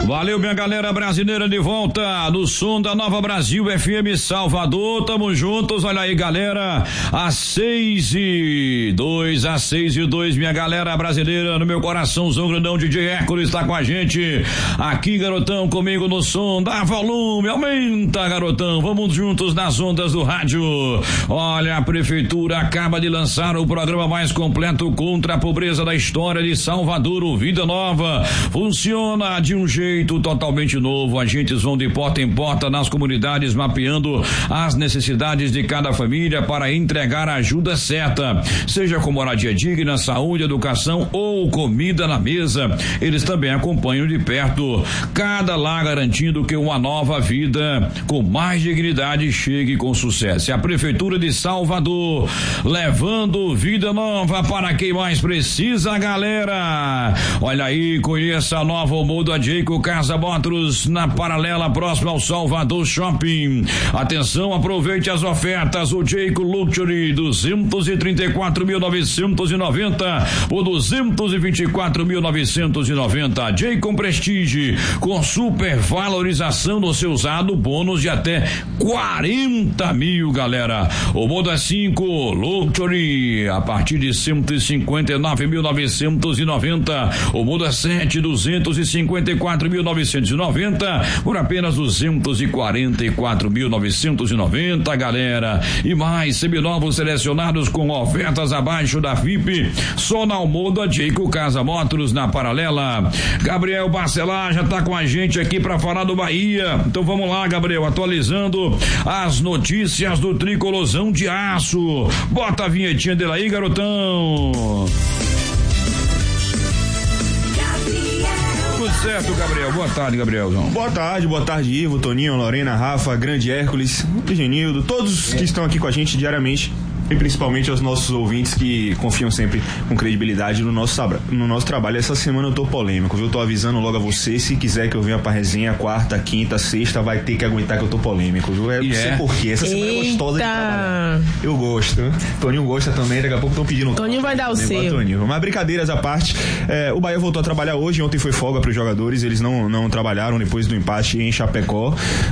Valeu, minha galera brasileira, de volta no som da Nova Brasil FM Salvador, tamo juntos, olha aí, galera, às 6:02, minha galera brasileira, no meu coraçãozão grandão, DJ Hércules está com a gente aqui, garotão, comigo no som, dá volume, aumenta, garotão, vamos juntos nas ondas do rádio. Olha, a prefeitura acaba de lançar o programa mais completo contra a pobreza da história de Salvador, o Vida Nova, funciona de um jeito totalmente novo. Agentes vão de porta em porta nas comunidades, mapeando as necessidades de cada família para entregar a ajuda certa, seja com moradia digna, saúde, educação ou comida na mesa. Eles também acompanham de perto cada lar, garantindo que uma nova vida com mais dignidade chegue com sucesso. É a Prefeitura de Salvador levando vida nova para quem mais precisa, galera. Olha aí, conheça a nova Moda Jayco Casa Motors na Paralela, próxima ao Salvador Shopping. Atenção, aproveite as ofertas. O Jayco Luxury 234.990 por 224.990. Jayco Prestige com super valorização no seu usado, bônus de até 40 mil, galera. O Moda 5 Luxury a partir de 159.990. O Moda 7 254.990 por apenas 244.990, galera. E mais seminovos selecionados com ofertas abaixo da FIP, só na Moda Jayco Casa Motors na Paralela. Gabriel Barcelar já tá com a gente aqui para falar do Bahia. Então vamos lá, Gabriel, atualizando as notícias do Tricolosão de Aço. Bota a vinhetinha dele aí, garotão. Tudo certo, Gabriel? Boa tarde, Gabrielzão. Boa tarde, Ivo, Toninho, Lorena, Rafa, Grande Hércules, Genildo, todos que estão aqui com a gente diariamente. E principalmente aos nossos ouvintes que confiam sempre com credibilidade no nosso trabalho. Essa semana eu tô polêmico, viu? Eu tô avisando logo a você, se quiser que eu venha pra resenha, quarta, quinta, sexta, vai ter que aguentar que eu tô polêmico, viu? Não sei porquê, essa semana é gostosa de trabalhar. Eu gosto, né? Toninho gosta também, daqui a pouco estão pedindo. Toninho vai dar o seu. Mas brincadeiras à parte, o Bahia voltou a trabalhar hoje, ontem foi folga pros jogadores, eles não trabalharam depois do empate em Chapecó.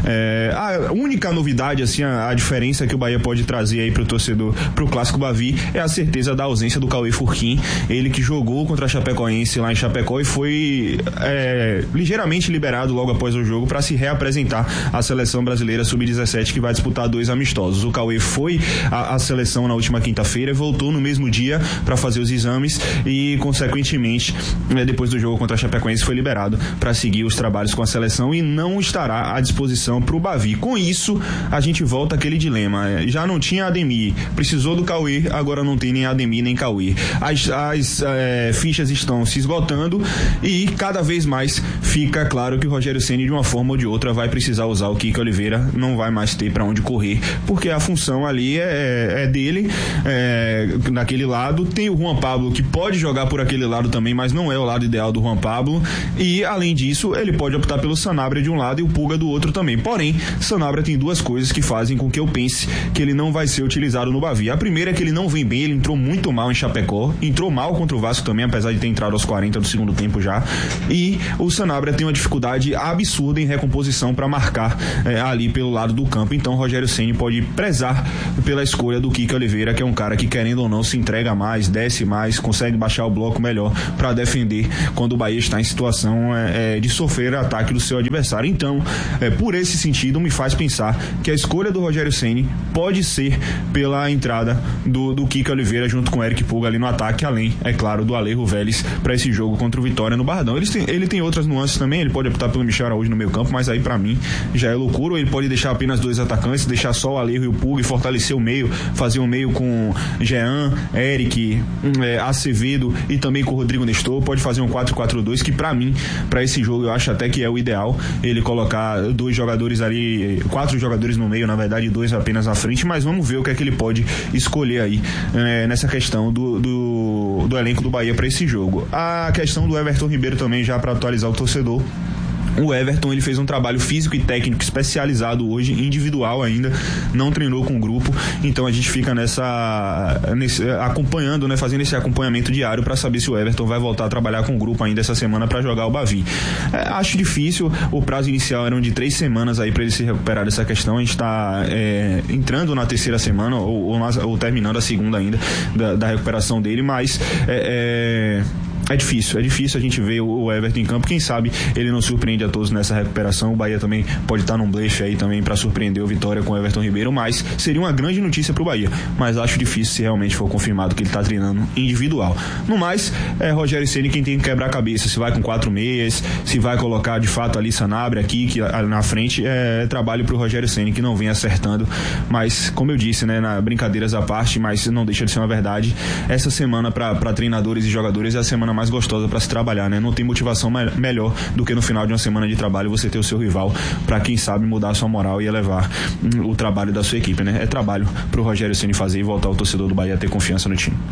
A única novidade, assim, a diferença que o Bahia pode trazer aí pro torcedor, pro Clássico Bavi, é a certeza da ausência do Cauê Furquim, ele que jogou contra a Chapecoense lá em Chapecó e foi ligeiramente liberado logo após o jogo para se reapresentar à seleção brasileira sub-17, que vai disputar 2 amistosos. O Cauê foi à seleção na última quinta-feira e voltou no mesmo dia para fazer os exames e, consequentemente, depois do jogo contra a Chapecoense, foi liberado para seguir os trabalhos com a seleção e não estará à disposição para o Bavi. Com isso, a gente volta àquele dilema. Já não tinha Ademir, precisou do Cauê, agora não tem nem Ademir nem Cauê. As fichas estão se esgotando e cada vez mais fica claro que o Rogério Ceni, de uma forma ou de outra, vai precisar usar o Kiko Oliveira, não vai mais ter para onde correr, porque a função ali é dele, naquele lado. Tem o Juan Pablo, que pode jogar por aquele lado também, mas não é o lado ideal do Juan Pablo, e além disso, ele pode optar pelo Sanabria de um lado e o Pulga do outro também. Porém, Sanabria tem duas coisas que fazem com que eu pense que ele não vai ser utilizado no Bavi. A primeira é que ele não vem bem, ele entrou muito mal em Chapecó, entrou mal contra o Vasco também, apesar de ter entrado aos 40 do segundo tempo já, e o Sanabria tem uma dificuldade absurda em recomposição para marcar ali pelo lado do campo. Então o Rogério Ceni pode prezar pela escolha do Kiko Oliveira, que é um cara que, querendo ou não, se entrega mais, desce mais, consegue baixar o bloco melhor para defender quando o Bahia está em situação de sofrer ataque do seu adversário. Então, por esse sentido, me faz pensar que a escolha do Rogério Ceni pode ser pela entrada do Kiko Oliveira junto com o Eric Pulga ali no ataque, além, é claro, do Alejo Vélez para esse jogo contra o Vitória no Barradão. Ele tem outras nuances também, ele pode optar pelo Michel Araújo no meio campo, mas aí pra mim já é loucura. Ou ele pode deixar apenas 2 atacantes, deixar só o Alejo e o Pulga e fortalecer o meio, fazer um meio com Jean, Eric, Acevedo e também com o Rodrigo Nestor. Pode fazer um 4-4-2, que pra mim, pra esse jogo, eu acho até que é o ideal, ele colocar 2 jogadores ali, 4 jogadores no meio, na verdade 2 apenas na frente, mas vamos ver o que é que ele pode escolher aí nessa questão do elenco do Bahia para esse jogo. A questão do Everton Ribeiro também, já para atualizar o torcedor, O Everton, ele fez um trabalho físico e técnico especializado hoje, individual ainda, não treinou com o grupo, então a gente fica acompanhando, né, fazendo esse acompanhamento diário para saber se o Everton vai voltar a trabalhar com o grupo ainda essa semana para jogar o Bavi. Acho difícil, o prazo inicial era de 3 semanas aí para ele se recuperar dessa questão. A gente está entrando na terceira semana ou terminando a segunda ainda da recuperação dele, mas é difícil a gente ver o Everton em campo. Quem sabe ele não surpreende a todos nessa recuperação. O Bahia também pode estar num blefe aí também para surpreender o Vitória com o Everton Ribeiro, mas seria uma grande notícia pro Bahia, mas acho difícil se realmente for confirmado que ele tá treinando individual. No mais, Rogério Ceni quem tem que quebrar a cabeça, se vai com 4 meias, se vai colocar de fato ali Sanabria aqui que na frente, trabalho pro Rogério Ceni que não vem acertando, mas como eu disse, né, na brincadeiras à parte, mas não deixa de ser uma verdade, essa semana para treinadores e jogadores é a semana mais gostosa para se trabalhar, né? Não tem motivação melhor do que no final de uma semana de trabalho você ter o seu rival para quem sabe mudar a sua moral e elevar o trabalho da sua equipe, né? É trabalho pro Rogério Ceni fazer e voltar o torcedor do Bahia a ter confiança no time.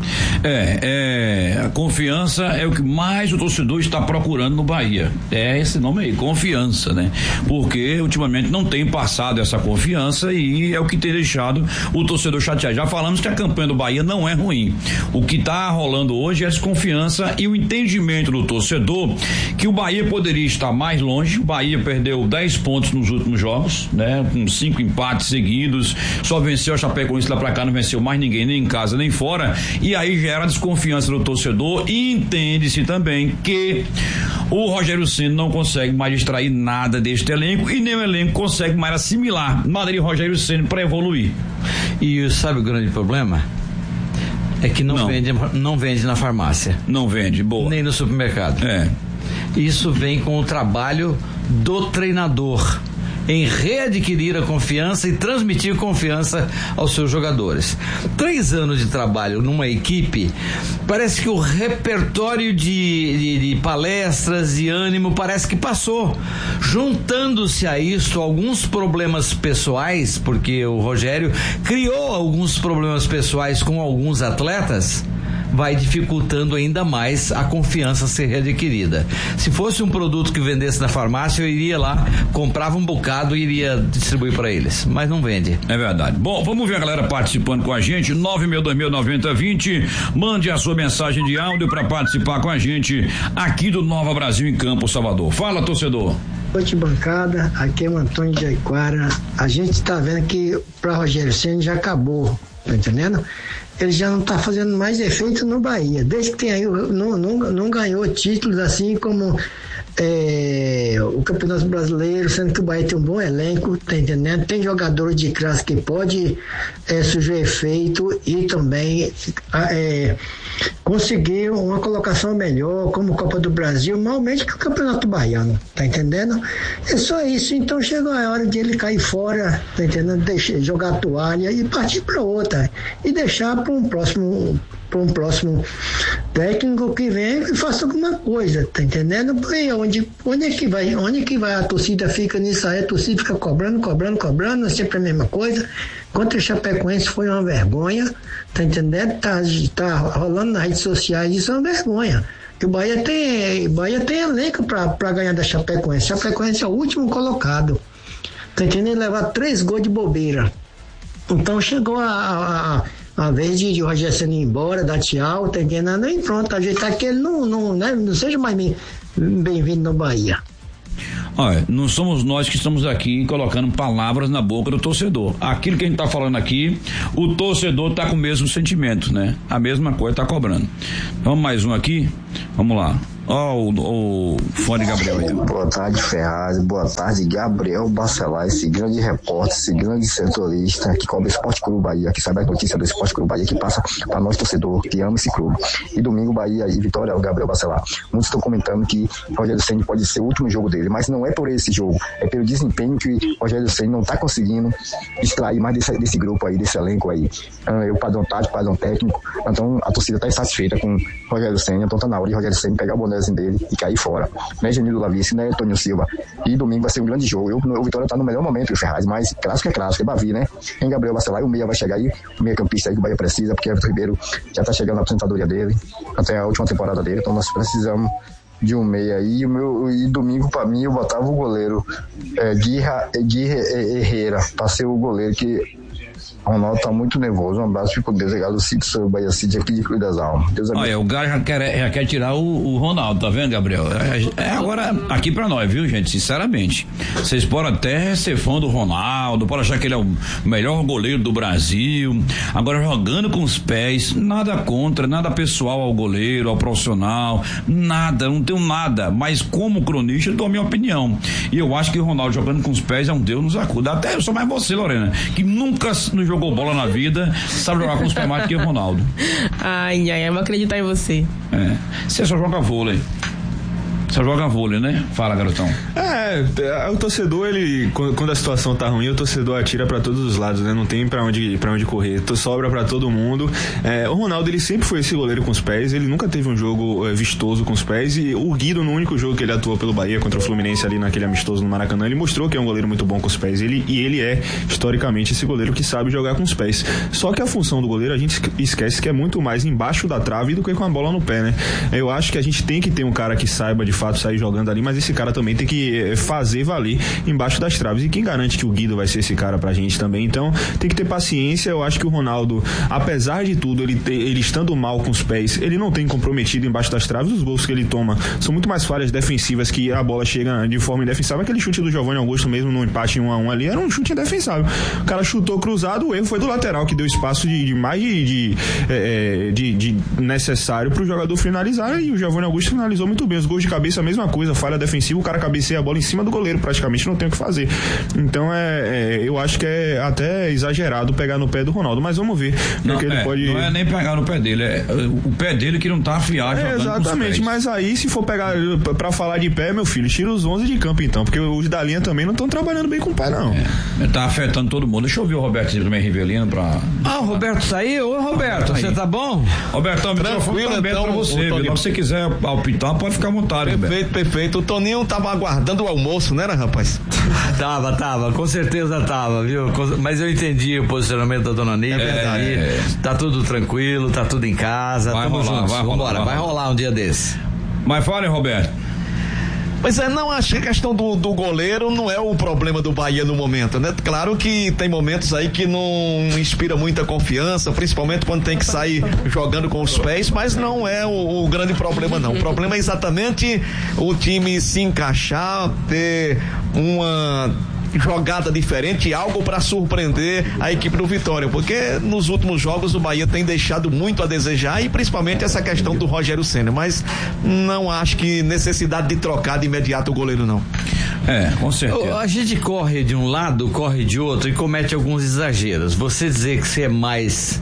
A confiança é o que mais o torcedor está procurando no Bahia. É esse nome aí, confiança, né? Porque ultimamente não tem passado essa confiança e é o que tem deixado o torcedor chateado. Já falamos que a campanha do Bahia não é ruim. O que está rolando hoje é a desconfiança e o entendimento do torcedor que o Bahia poderia estar mais longe. O Bahia perdeu 10 pontos nos últimos jogos, né? Com 5 empates seguidos, só venceu a Chapecoense lá pra cá, não venceu mais ninguém, nem em casa nem fora, e aí gera desconfiança do torcedor e entende-se também que o Rogério Ceni não consegue mais extrair nada deste elenco e nem o elenco consegue mais assimilar Madrid e Rogério Ceni para evoluir. E sabe o grande problema? É que não vende na farmácia. Não vende, boa. Nem no supermercado. Isso vem com o trabalho do treinador em readquirir a confiança e transmitir confiança aos seus jogadores. 3 anos de trabalho numa equipe, parece que o repertório de palestras, de ânimo, parece que passou. Juntando-se a isso alguns problemas pessoais, porque o Rogério criou alguns problemas pessoais com alguns atletas, vai dificultando ainda mais a confiança ser readquirida. Se fosse um produto que vendesse na farmácia, eu iria lá, comprava um bocado e iria distribuir para eles, mas não vende. É verdade. Bom, vamos ver a galera participando com a gente, 962.09020, mande a sua mensagem de áudio para participar com a gente aqui do Nova Brasil em Campo, Salvador. Fala, torcedor. Boa noite, bancada, aqui é o Antônio de Aiquara. A gente está vendo que para Rogério Ceni já acabou, tá entendendo? Ele já não está fazendo mais efeito no Bahia. Desde que tem aí, não ganhou títulos assim como o Campeonato Brasileiro, sendo que o Bahia tem um bom elenco, tá entendendo? Tem jogadores de classe que pode surgir efeito e também conseguir uma colocação melhor, como Copa do Brasil, normalmente que o Campeonato Baiano, tá entendendo? É só isso. Então chegou a hora de ele cair fora, tá entendendo? Jogar a toalha e partir para outra e deixar para um próximo técnico que venha e faça alguma coisa, tá entendendo? E onde é que vai? A torcida fica nisso aí, a torcida fica cobrando, sempre a mesma coisa. Contra o Chapecoense foi uma vergonha, tá entendendo? Tá rolando nas redes sociais, isso é uma vergonha. Que o Bahia tem elenco pra ganhar da Chapecoense. Chapecoense é o último colocado, tá entendendo? Levar 3 gols de bobeira. Então chegou a vez de Rogério Ceni ir embora, dar tchau, tá entendendo? E pronto, ajeitar que ele não seja mais bem-vindo no Bahia. Olha, não somos nós que estamos aqui colocando palavras na boca do torcedor. Aquilo que a gente tá falando aqui, o torcedor tá com o mesmo sentimento, né? A mesma coisa tá cobrando. Vamos mais um aqui? Vamos lá. O fone Gabriel aí. Boa tarde, Ferraz. Boa tarde, Gabriel Bacelar, esse grande repórter, esse grande setorista que cobre o Esporte Clube Bahia, que sabe a notícia do Esporte Clube Bahia, que passa para nós torcedor, que ama esse clube. E domingo, Bahia e Vitória, o Gabriel Bacelar. Muitos estão comentando que Rogério Ceni pode ser o último jogo dele, mas não é por esse jogo, é pelo desempenho que Rogério Ceni não está conseguindo extrair mais desse grupo aí, desse elenco aí. O padrão tático, padrão técnico. Então a torcida está insatisfeita com Rogério Ceni, então tá na hora de Rogério Ceni pegar o bonézinho dele e cair fora. Né, Genildo Lavice, né, Antônio Silva. E domingo vai ser um grande jogo. O Vitória tá no melhor momento, o Ferraz, mas clássico é clássico, é Bavi, né? Em Gabriel Bacelar, e o meia vai chegar aí, o meia campista aí que o Bahia precisa, porque o Everton Ribeiro já tá chegando na aposentadoria dele, até a última temporada dele, então nós precisamos de um meia aí, e domingo pra mim eu botava o goleiro Gui Herrera pra ser o goleiro, que o Ronaldo tá muito nervoso. Um abraço, fico desejado, Cid, sou o Bahia Cid aqui de Cruz das Almas. Deus abençoe. Olha, o cara já quer tirar o Ronaldo, tá vendo, Gabriel? Agora, aqui pra nós, viu, gente? Sinceramente, vocês podem até ser fã do Ronaldo, podem achar que ele é o melhor goleiro do Brasil, agora jogando com os pés, nada contra, nada pessoal ao goleiro, ao profissional, nada, não tenho nada, mas como cronista eu dou a minha opinião, e eu acho que o Ronaldo jogando com os pés é um Deus nos acuda, até eu sou mais você, Lorena, que nunca nos jogou bola na vida, sabe jogar com os pés mais que o Ronaldo. Ai, eu vou acreditar em você. Você só joga vôlei. Só joga vôlei, né? Fala, garotão. O torcedor, ele, quando a situação tá ruim, o torcedor atira pra todos os lados, né? Não tem pra onde correr. Sobra pra todo mundo. O Ronaldo, ele sempre foi esse goleiro com os pés, ele nunca teve um jogo vistoso com os pés, e o Guido, no único jogo que ele atuou pelo Bahia contra o Fluminense ali naquele amistoso no Maracanã, ele mostrou que é um goleiro muito bom com os pés. Ele é, historicamente, esse goleiro que sabe jogar com os pés. Só que a função do goleiro, a gente esquece que é muito mais embaixo da trave do que com a bola no pé, né? Eu acho que a gente tem que ter um cara que saiba de fato sair jogando ali, mas esse cara também tem que fazer valer embaixo das traves, e quem garante que o Guido vai ser esse cara pra gente também? Então tem que ter paciência. Eu acho que o Ronaldo, apesar de tudo, ele estando mal com os pés, ele não tem comprometido embaixo das traves. Os gols que ele toma são muito mais falhas defensivas, que a bola chega de forma indefensável. Aquele chute do Giovanni Augusto mesmo no empate 1-1 ali era um chute indefensável, o cara chutou cruzado, o erro foi do lateral, que deu espaço de mais de necessário pro jogador finalizar, e o Giovanni Augusto finalizou muito bem. Os gols de cabeça, a mesma coisa, falha defensiva, o cara cabeceia a bola em cima do goleiro, praticamente não tem o que fazer. Então eu acho que é até exagerado pegar no pé do Ronaldo, mas vamos ver. Não, ele pode... não é nem pegar no pé dele, é o pé dele que não tá afiado jogando exatamente, mas aí se for pegar pra falar de pé, meu filho, tira os 11 de campo então, porque os da linha também não estão trabalhando bem com o pé, não. Tá afetando todo mundo. Deixa eu ver o Roberto também, Rivelino, pra... o Roberto saiu? Ô, Roberto, você tá bom? Robertão, tranquilo, tá aberto pra você, se você quiser palpitar, pode ficar à vontade. Perfeito. O Toninho tava aguardando o almoço, né, rapaz? Tava, com certeza tava, viu? Mas eu entendi o posicionamento da dona Nívia. Tá tudo tranquilo, tá tudo em casa, vai rolar, vai rolar um dia desse. Mas fale, Roberto. Pois não, acho que a questão do goleiro não é o problema do Bahia no momento, né? Claro que tem momentos aí que não inspira muita confiança, principalmente quando tem que sair jogando com os pés, mas não é o grande problema, não. O problema é exatamente o time se encaixar, ter uma jogada diferente, algo para surpreender a equipe do Vitória, porque nos últimos jogos o Bahia tem deixado muito a desejar, e principalmente essa questão do Rogério Ceni, mas não acho que necessidade de trocar de imediato o goleiro, não. Com certeza. A gente corre de um lado, corre de outro e comete alguns exageros. Você dizer que você é mais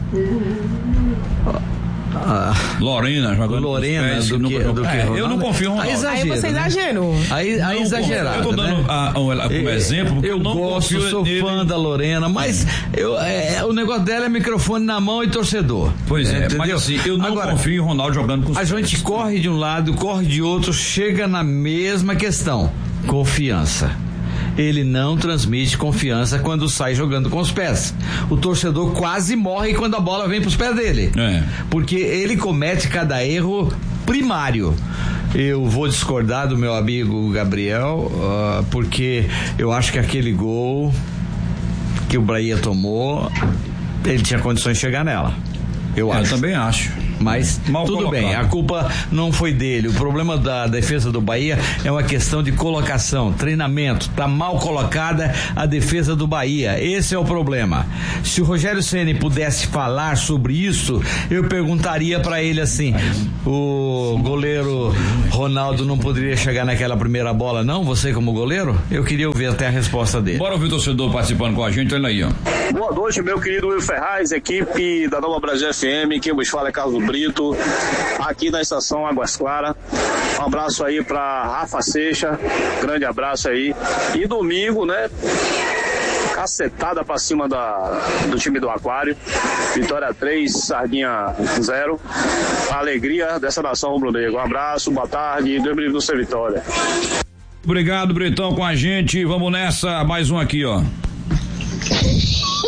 Lorena jogando do que eu não confio no Ronaldo. Aí você exagerou. Aí exagerado. Eu tô dando como exemplo, porque eu não gosto, sou fã da Lorena, mas o negócio dela é microfone na mão e torcedor. Pois entendeu? Mas assim, eu não confio em Ronaldo jogando com os pés. A gente corre de um lado, corre de outro, chega na mesma questão: confiança. Ele não transmite confiança quando sai jogando com os pés. O torcedor quase morre quando a bola vem pros pés dele. Porque ele comete cada erro primário. Eu vou discordar do meu amigo Gabriel, porque eu acho que aquele gol que o Bahia tomou, ele tinha condições de chegar nela. Eu também acho. Mas mal tudo colocado. Bem, a culpa não foi dele. O problema da defesa do Bahia é uma questão de colocação, treinamento. Tá mal colocada a defesa do Bahia. Esse é o problema. Se o Rogério Ceni pudesse falar sobre isso, eu perguntaria para ele assim: o goleiro Ronaldo não poderia chegar naquela primeira bola, não? Você como goleiro? Eu queria ouvir até a resposta dele. Bora ouvir o torcedor participando com a gente. Olha aí, ó. Boa noite, meu querido Will Ferraz, equipe da Nova Brasil FM. Quem vos fala é Carlos Brito, aqui na estação Águas Claras. Um abraço aí pra Rafa Seixas, grande abraço aí. E domingo, né, cacetada pra cima do time do Aquário. Vitória 3, Sardinha 0. A alegria dessa nação rubro-negra. Um abraço, boa tarde, Deus me livre do seu Vitória. Obrigado, Bretão, com a gente. Vamos nessa, mais um aqui, ó.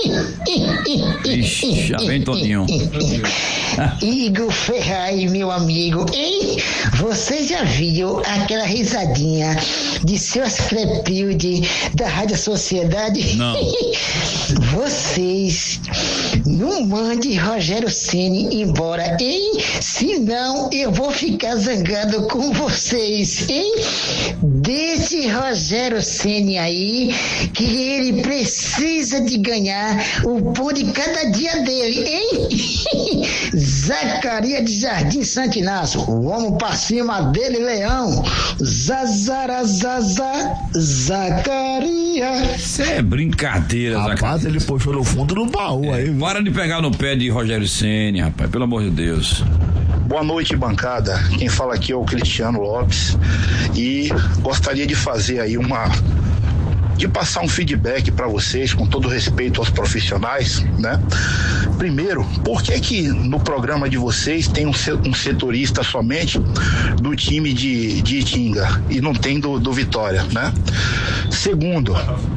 Ixi, já vem Toninho. Igor Ferraz, meu amigo, hein? Você já viu aquela risadinha de seu Clepilde da Rádio Sociedade? Não. Vocês não mandem Rogério Ceni embora, hein? Senão eu vou ficar zangado com vocês, hein? Deixe Rogério Ceni aí, que ele precisa de ganhar o pão de cada dia dele, hein? Zacarias de Jardim Santo Inácio, vamos pra cima dele, Leão. Zazarazaza, Zacarias. Isso é brincadeira, Rapaz, Zacarias. ele puxou no fundo do baú aí. Para de pegar no pé de Rogério Ceni, rapaz, pelo amor de Deus. Boa noite, bancada. Quem fala aqui é o Cristiano Lopes e gostaria de fazer aí de passar um feedback para vocês, com todo respeito aos profissionais, né? Primeiro, por que no programa de vocês tem um setorista somente do time de Itinga e não tem do Vitória, né? Segundo,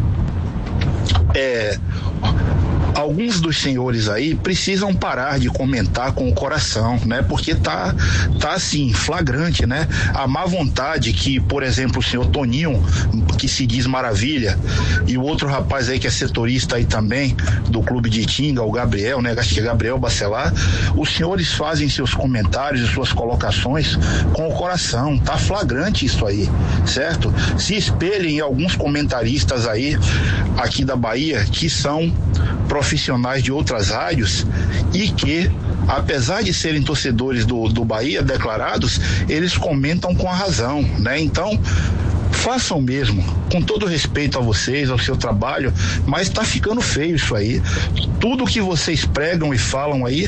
alguns dos senhores aí precisam parar de comentar com o coração, né? Porque tá assim, flagrante, né? A má vontade que, por exemplo, o senhor Toninho, que se diz maravilha, e o outro rapaz aí que é setorista aí também, do clube de Itinga, o Gabriel, né? Acho que é Gabriel Bacelar, os senhores fazem seus comentários e suas colocações com o coração, tá flagrante isso aí, certo? Se espelhem em alguns comentaristas aí, aqui da Bahia, que são profissionais de outras rádios e que, apesar de serem torcedores do Bahia declarados, eles comentam com a razão, né? Então, façam mesmo, com todo respeito a vocês, ao seu trabalho, mas tá ficando feio isso aí. Tudo que vocês pregam e falam aí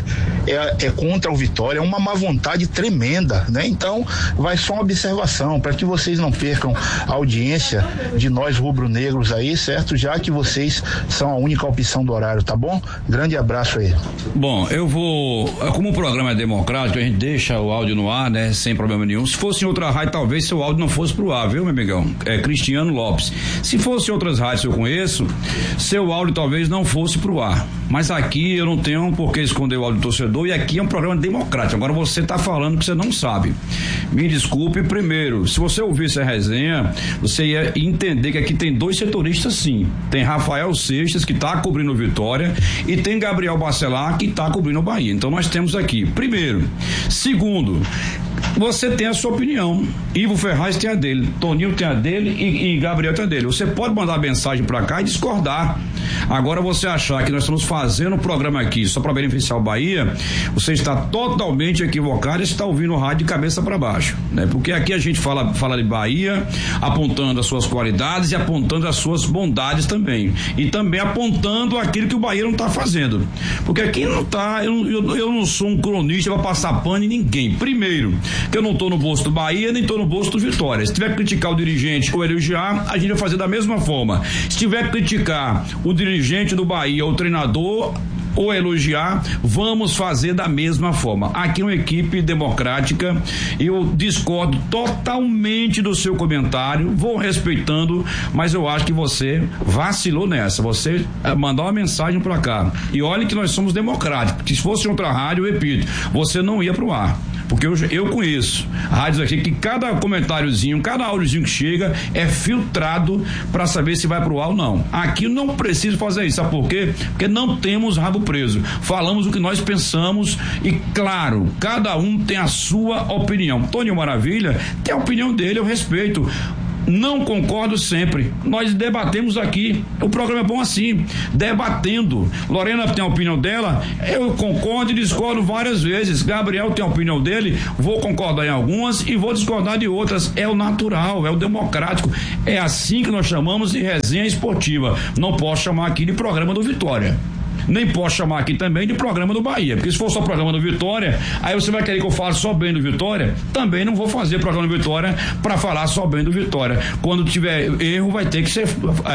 é contra o Vitória, é uma má vontade tremenda, né? Então, vai só uma observação, para que vocês não percam a audiência de nós rubro-negros aí, certo? Já que vocês são a única opção do horário, tá bom? Grande abraço aí. Bom, como o programa é democrático, a gente deixa o áudio no ar, né? Sem problema nenhum. Se fosse em outra rádio, talvez seu áudio não fosse pro ar, viu, meu amigão? É Cristiano Lopes. Se fosse outras rádios que eu conheço, seu áudio talvez não fosse pro ar. Mas aqui eu não tenho por que esconder o áudio do torcedor, e aqui é um programa democrático. Agora você tá falando que você não sabe. Me desculpe, primeiro, se você ouvisse a resenha, você ia entender que aqui tem dois setoristas sim. Tem Rafael Seixas, que tá cobrindo o Vitória, e tem Gabriel Bacelar, que tá cobrindo o Bahia. Então nós temos aqui, primeiro. Segundo, você tem a sua opinião. Ivo Ferraz tem a dele, Toninho tem a dele e Gabriel tem a dele. Você pode mandar mensagem pra cá e discordar. Agora, você achar que nós estamos fazendo um programa aqui só para beneficiar o Bahia, você está totalmente equivocado e está ouvindo o rádio de cabeça para baixo, né? Porque aqui a gente fala de Bahia, apontando as suas qualidades e apontando as suas bondades também, e também apontando aquilo que o Bahia não está fazendo, porque aqui não tá, eu não sou um cronista para passar pano em ninguém. Primeiro, que eu não estou no bolso do Bahia, nem estou no bolso do Vitória. Se tiver que criticar o dirigente ou elogiar, a gente vai fazer da mesma forma. Se tiver que criticar o dirigente do Bahia ou o treinador ou elogiar, vamos fazer da mesma forma. Aqui é uma equipe democrática. Eu discordo totalmente do seu comentário, vou respeitando, mas eu acho que você vacilou nessa. Você mandou uma mensagem pra cá, e olha que nós somos democráticos, que se fosse outra rádio, eu repito, você não ia pro ar. Porque eu conheço rádios aqui que cada comentáriozinho, cada áudiozinho que chega é filtrado para saber se vai pro ar ou não. Aqui não preciso fazer isso, sabe por quê? Porque não temos rabo preso. Falamos o que nós pensamos e, claro, cada um tem a sua opinião. Toninho Maravilha tem a opinião dele, eu respeito. Não concordo sempre. Nós debatemos aqui. O programa é bom assim, debatendo. Lorena tem a opinião dela, eu concordo e discordo várias vezes. Gabriel tem a opinião dele, vou concordar em algumas e vou discordar de outras. É o natural, é o democrático. É assim que nós chamamos de resenha esportiva. Não posso chamar aqui de programa do Vitória. Nem posso chamar aqui também de programa do Bahia, porque se for só programa do Vitória, aí você vai querer que eu fale só bem do Vitória. Também não vou fazer programa do Vitória para falar só bem do Vitória. Quando tiver erro, vai ter que ser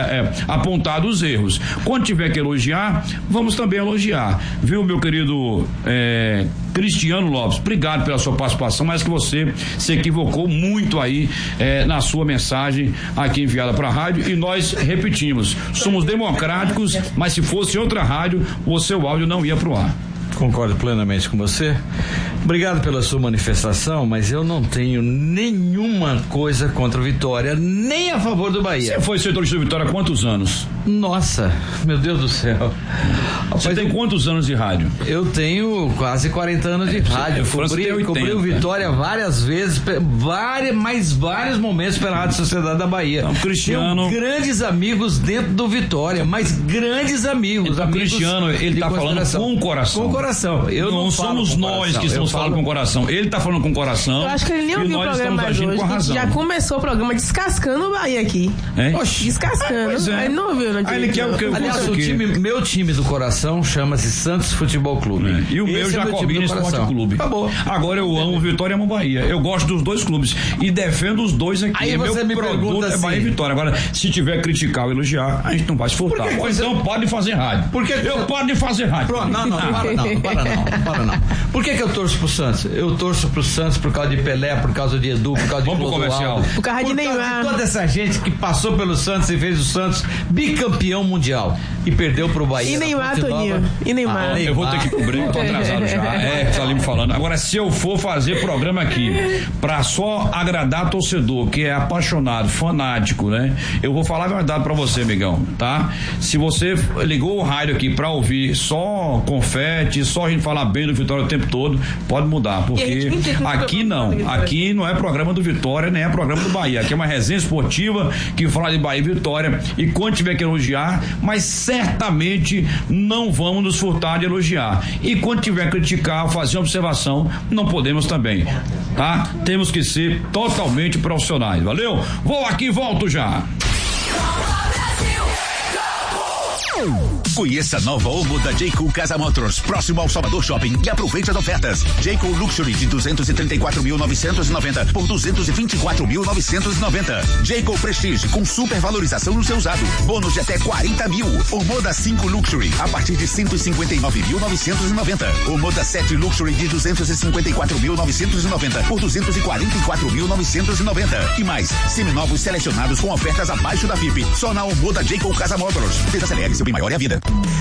apontado os erros. Quando tiver que elogiar, vamos também elogiar, viu, meu querido Cristiano Lopes, obrigado pela sua participação, mas que você se equivocou muito aí na sua mensagem aqui enviada para a rádio, e nós repetimos, somos democráticos, mas se fosse outra rádio, o seu áudio não ia pro ar. Concordo plenamente com você. Obrigado pela sua manifestação, mas eu não tenho nenhuma coisa contra o Vitória, nem a favor do Bahia. Você foi setorista do Vitória há quantos anos? Nossa, meu Deus do céu. Você tem quantos anos de rádio? Eu tenho quase 40 anos de rádio. Cobri o Vitória várias vezes, vários momentos pela Rádio Sociedade da Bahia. Então, Cristiano... Tenho grandes amigos dentro do Vitória, mas grandes amigos. Então, Cristiano, ele tá falando com o coração. Com o coração. Eu não somos nós que estamos falando com o coração. Ele tá falando com o coração. Eu acho que ele nem ouviu o programa mais hoje. Já começou o programa descascando o Bahia aqui. Oxi. Descascando. Ele não ouviu, não. Ele quer o que eu Aliás, meu time do coração chama-se Santos Futebol Clube. E o meu Jacobina Esporte Clube. Acabou. Agora eu amo Vitória e amo Bahia. Eu gosto dos dois clubes e defendo os dois aqui. Aí você me pergunta assim, Bahia e Vitória. Agora, se tiver criticar ou elogiar, a gente não vai se furtar. Ou então pode fazer rádio. Eu pode fazer rádio. Pronto, para não. Por que eu torço pro Santos? Eu torço pro Santos por causa de Pelé, por causa de Edu, por causa de Clodoaldo. Por causa de Neymar. Toda essa gente que passou pelo Santos e fez o Santos bicampeão mundial e perdeu pro Bahia. E Neymar, Toninho. E Neymar. Eu vou ter que cobrir, tô atrasado já. Tá ali me falando. Agora, se eu for fazer programa aqui pra só agradar torcedor, que é apaixonado, fanático, né? Eu vou falar a verdade pra você, amigão, tá? Se você ligou o rádio aqui pra ouvir só confete, só a gente falar bem do Vitória o tempo todo, pode mudar, porque aqui não é programa do Vitória, nem é programa do Bahia. Aqui é uma resenha esportiva que fala de Bahia e Vitória, e quando tiver que elogiar, mas certamente não vamos nos furtar de elogiar. E quando tiver que criticar, fazer uma observação, não podemos também, tá? Temos que ser totalmente profissionais, valeu? Vou aqui e volto já. Conheça a nova Omo da Jayco Casa Motors, próximo ao Salvador Shopping, e aproveite as ofertas. Jayco Luxury de 234.990 por 224.990. Jayco Prestige com super valorização no seu usado. Bônus de até 40 mil. O Moda 5 Luxury a partir de 159.990. O Moda 7 Luxury de 254.990 por 244.990. E mais, seminovos selecionados com ofertas abaixo da FIP. Só na Omo da Jayco Casa Motors. Desacelere, seu bem maior é a vida.